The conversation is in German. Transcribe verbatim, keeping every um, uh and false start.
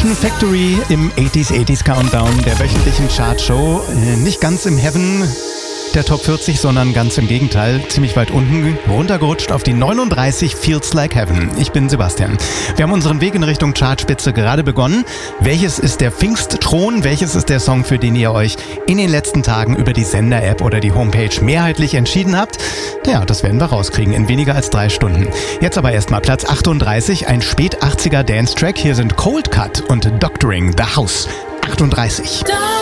Passion Factory im achtziger achtziger Countdown der wöchentlichen Chartshow. Äh, nicht ganz im Heaven der Top vierzig, sondern ganz im Gegenteil, ziemlich weit unten, runtergerutscht auf die neununddreißig, Feels Like Heaven. Ich bin Sebastian. Wir haben unseren Weg in Richtung Chartspitze gerade begonnen. Welches ist der Pfingstthron? Welches ist der Song, für den ihr euch in den letzten Tagen über die Sender-App oder die Homepage mehrheitlich entschieden habt? Ja, das werden wir rauskriegen in weniger als drei Stunden. Jetzt aber erstmal Platz achtunddreißig, ein spät achtziger Dance-Track. Hier sind Cold Cut und Doctoring the House. achtunddreißig.